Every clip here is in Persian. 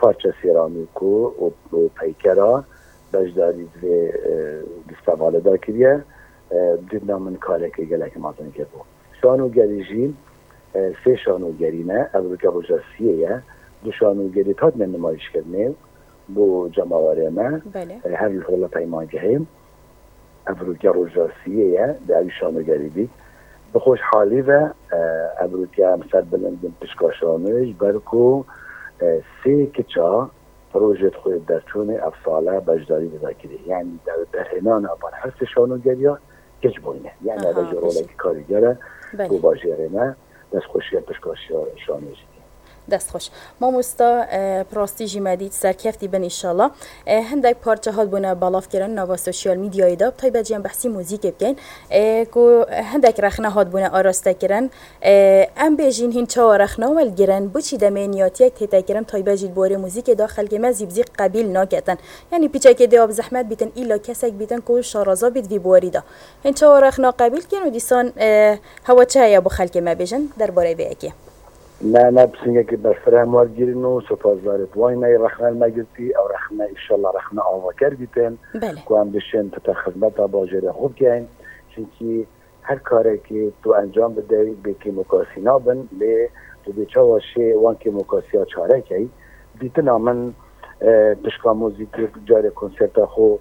پارچه سیرامیکو و پیکرا بجداری دوی دستواله دا کریه دیدنا من کاره که گلک مازن که بود شانوگری جی سه شانوگری نه اول که روژا سیه دو شانوگری تاد من نمایش کرنه بو جماواره ما هر الحوله پیمانگه هم اول که روژا سیه در شانوگری بید بخوش حالی و اول که مثل بلندن پشکاشانوش برکو سه کچا پروژه خود در چون افساله بجداری بذاکری یعنی در هنان ابان هر سه شانوگری ها کچ بوینه یعنی اول جروله که کاریگره بو باجره نه دست خوشی پشکاشی شانوشی دست خوش ما مستا پراستیجی مدید سرکفتی بن انشالله هندک پارچه هات بونه بالاف کردن نوا سوشیال میدیای دا تای بجیم بحثی موزیک بگین کو هندک رخنه هات بونه آراسته کردن ام بجین هین چا رخنه ول گرن بچی دمنیاتی تیتا کردن تای بجید بوره موزیک داخل که مزیبزی قبیل ناکتن یعنی پیچه که دیاب زحمت بیتن ایلا کسک بیتن کو شارازا بیت وی بوری دا هین چا رخنه قبیل کن و دیسان هوا چه یا بخل که ما بجن درباره بیاکی نه بسنگه که بفرهم وارگیرین و سپاسدارت وای نه رخنه المگرتی او رخنه انشالله رخنه آواکر بیتن که هم بشن تا خدمت باجره خوب کن چونکه هر کاری که تو انجام بده بیکی مکاسی نابن لی تو بیچه واشه وان که مکاسی ها چاره که بیتن آمن پشکا موزیک جاره کنسرت خو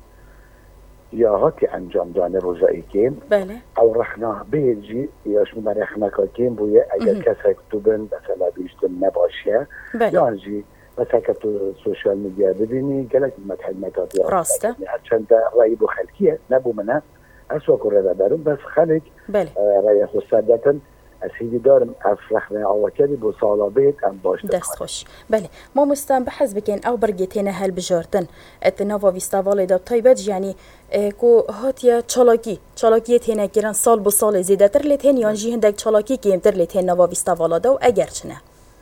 یا ها که انجام دانه روزایی که او رخنه بیجی یا شما رخنه که بویه اگر کسی کتوبن مثلا بیشتر نباشه یا جی مثلا که تو سوشال میدیا ببینی گلک متحد یا راسته هرچند رای بو خلکیه نبو منه اسوا کرده دارم بس خلک رای خصوصیتن اسیدی دارم افرخنه آوکری بو سالابیت ام باش دست خوش بله ما مستم بحث بکن او برگتین هل بجارتن اتناوا ویستاوالی دا تایبت یعنی کو هاتیا چالاکی تینه گرن سال بو سال زیده تر لیتین یان جی هندک چالاکی کمتر لیتین نوا ویستاوالا دا و اگر چنه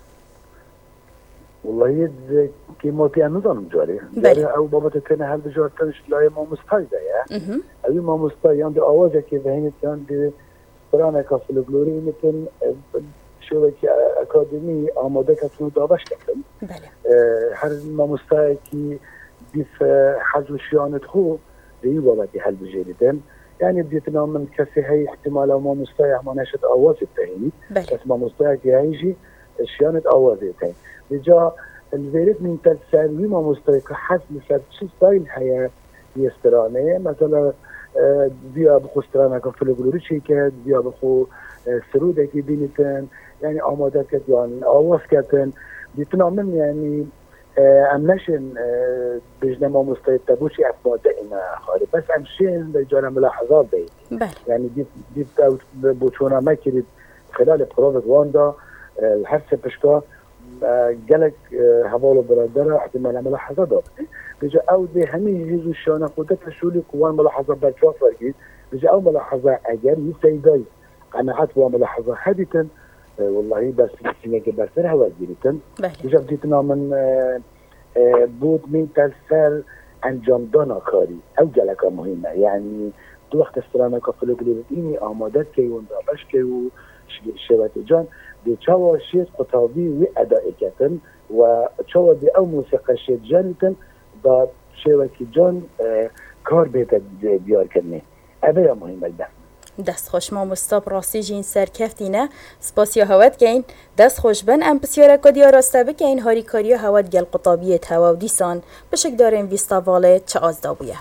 والله كيموتي نظام جاري او بابا تتنى هل بجارتنش لا ما مستايده يا او ما مستايده عند اوازه كي ذهنت عند قرآن كافل غلوري مثل شبكه اكاديمي آماده كتون داوش کردم هر ما مستايده كي ديف حزو شيانت خو دي بابتي هل بجارتن يعني بديتنا من كسي هي احتمال ما مستايده ما نشد اواز التهيني بس ما مستايده هيجي شيانت اوازه التهيني لجا الفيريت من تلسانوي ما مستيقظ حسب شو ستايل حياة يسترانه مثلا بيا بخو استرانه كفل غلوري شيكات بيا بخو سروده كي بينتن يعني آماده كت يعني آواز كتن بيتنا من يعني امنشن بجنا ما مستيقظ بوشي افاده انا خاري بس امشين بجانا ملاحظات دي يعني دي بوشونا ما كريد خلال بروفت واندا الحرسه بشكا جالك هبالو برادره احتمال ملاحظه داد بيجي او دي همي يجوا الشانه قدرت شولي كوان ملاحظه بچا فرقي بيجي او ملاحظه اگر يسيداي قناعات وملاحظه حديثا والله بس سنه برسر هوا جيرتن بيجي بديتنا من بود من تلسل انجام دانا كاري او جالك مهمه يعني دو وقت استرانه كفلو قلبيني آمادت كي وندا باش كي شبت جان دي چاوا شيت قطابي و اداء كتن و چاوا دي او موسيقى شيت جانتن دا شوكي جان كار بيت ديار كني ابي مهم ده دست خوش ما مستاب راستی جین سرکفتینه سپاسیا هوت کین دست خوش بن ام بسیاره کدیا راسته بکین هاری کاریا هوت گل قطابیت هوا و دیسان بشک داریم ویستاواله چه آزدا بویه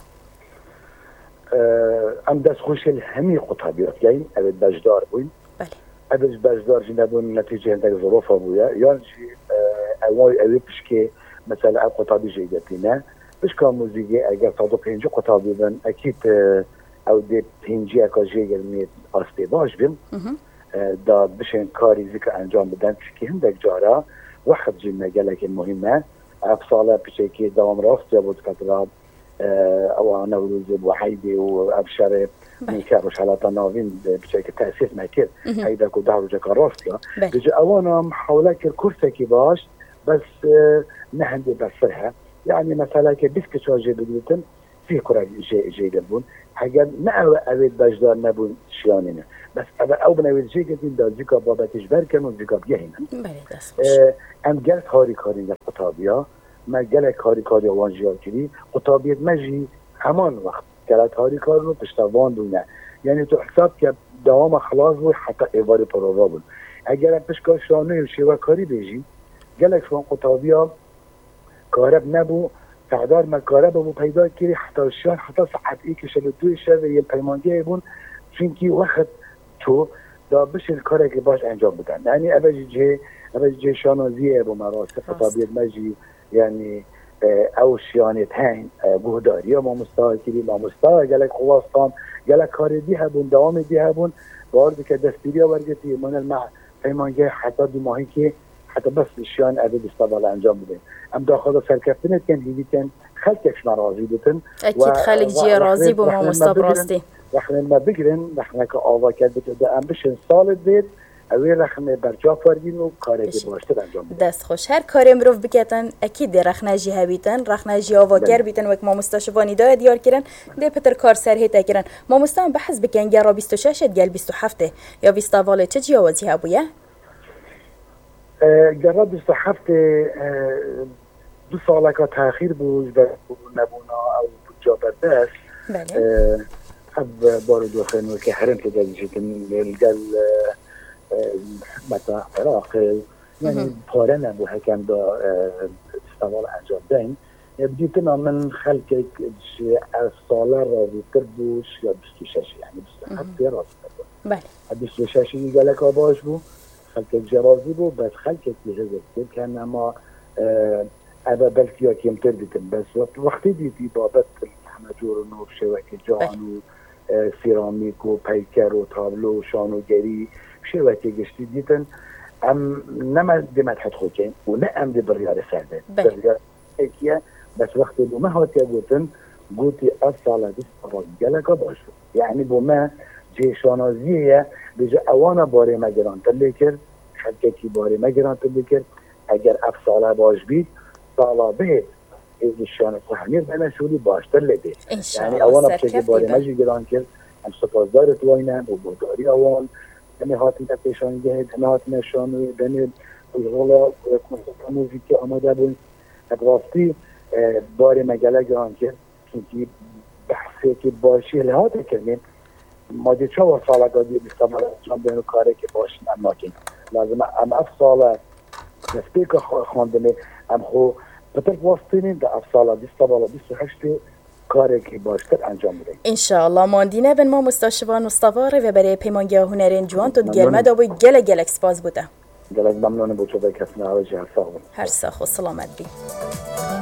ام دست خوش همي قطابیات کین ابد بجدار بوین ابد بجدار جنبون نتیجه هندک ظروف بویا یعنی اوی بشکه مثلا اب قطابی جیدتینه بشکا موزیگی اگر تا دو پینجی قطابی بن اکید او دی پینجی اکا جیگر مید آسته باش بیم دا بشن کاری زی که انجام بدن که هندک جارا وقت جنه گلک مهمه افصاله بشه که دوام راست یا بود کتراب او نوروز و حیدی و ابشاره میکر و شلاتا ناوین بشه که تأسیس مکر حیده که ده روزه که راست یا بجه اوانا محاوله که کرسه که باش بس نهنده بسرها يعني مثلا كبسك شاجي بدوتن فيه كرة جيدة بون حاجة ما أود بجدار نبون شياننا بس أو بنويد جيدة دا زيكا بابا تجبر كانوا زيكا بيهنا أم جلت هاري كارين القطابية ما گله کاری وانجیا کردی قطابیت مجی همان وقت گله کار رو پشتوان دونه یعنی تو حساب که دوام خلاص بود حتی ایواری پرووا بود اگر پشکار شانه شیوه کاری بیجی گله شوان قطابیا کارب نبو تعدار ما کارب بو پیدا کردی حتی شان حتی ساعت ای که شب دوی شب یه پیمانگی بون چونکی وقت تو دا بشه کاری که باش انجام بدن یعنی اوج جه شانازیه بو مراسم قطابیت مجی یعنی او شیانت هین بوداری ما مستاکری ما مستا گلک خواستان گلک کاری دی هبون دوام دی هبون بارد که دستیری ورگتی من المع پیمانگی حتی دو ماهی که حتی بس شیان عدد استفاده انجام بده ام داخل سرکفتنت کن هیویتن خلقش راضی بودن اکید خلق جی راضی بو ما مستا براستی رخنه ما بگیرن رخنه که آوا کرد بده ام بشن سال دید اوی رخنه برجا فردین و کاری که باشتر انجام بده دست خوش هر کاری مروف بکتن اکید رخنه جی هبیتن رخنه جی آوا کر بیتن وک ما مستشفانی دا دیار کرن ده پتر کار سرهی تکرن ما مستان بحث بکن گرا 26 گل 27 یا 20 واله چه جی آوازی هبویه گرا 27 دو ساله که تاخیر بود نبونا او جا بردست بله اب بارو خنو که حرم که دادیشتن الگل متا عراق یعنی پاره نبو حکم دا استوال انجام دهیم بدیتنا من خلق از ساله راضی تر بوش یا 26 یعنی 27 راضی تر بود بله 26 گلک آباش بود خلق جرازی بود بس خلق که هزار که نما ابا بلکه یا کمتر دیدم بس وقتی دیدی بابت همجور و نور شوکه جان و سیرامیک و پیکر و تابلو و شانوگری شوکه گشتی دیدن ام نما دمت حد خوکین و نه ام دی بریار سرده بریار اکیه بس وقتی بو ما هاتیا گوتن گوتی اصلا دیست گلکا باشو یعنی بو ما جه شانازیه بجا اوانا باره مگران تلی کرد خلقی باره مگران تلی کرد اگر افصاله باش بید سالا به ایشان سهمیر بنا شولی باشتر لده یعنی اوانا بچه باره مجی گران کرد هم سپاسدار توینم و بوداری اوان دمی هاتینا پیشان گهد دمی هاتینا شانوی دمی الغلا موزیکی آماده بون راستی باره مگله گران کرد چونکی بحثی که باشی لحاظه کردیم ما دی چه و ساله گادی بستمال انجام بینو کاره که باشیم ام ناکن لازم ام اف ساله نسبی که خواندنه ام خو بطرق واسطینیم در اف ساله 28 کاری که باشتر انجام بدهیم انشاءالله ماندینه بن ما مستشفان مستواره و برای پیمانگی هنرین جوان تو گلمه دا بوی گلک سپاس بوده گلک ممنون بود چه بکسنه هر ساخ و سلامت بی